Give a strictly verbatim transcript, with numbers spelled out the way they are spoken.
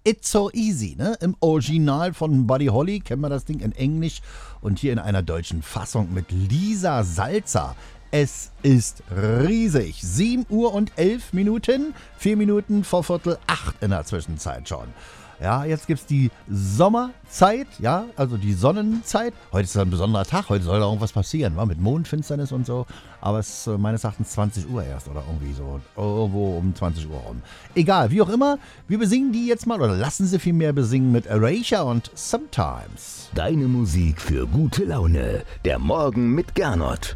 It's So Easy, ne? Im Original von Buddy Holly kennen wir das Ding in Englisch und hier in einer deutschen Fassung mit Lisa Salzer. Es ist riesig. sieben Uhr und elf Minuten, vier Minuten vor Viertel acht in der Zwischenzeit schon. Ja, jetzt gibt's die Sommerzeit, ja, also die Sonnenzeit. Heute ist ein besonderer Tag, heute soll da irgendwas passieren, wa? Mit Mondfinsternis und so. Aber es ist äh, meines Erachtens zwanzig Uhr erst oder irgendwie so. Irgendwo um zwanzig Uhr rum. Egal, wie auch immer, wir besingen die jetzt mal oder lassen sie vielmehr besingen mit Erasure und Sometimes. Deine Musik für gute Laune. Der Morgen mit Gernot.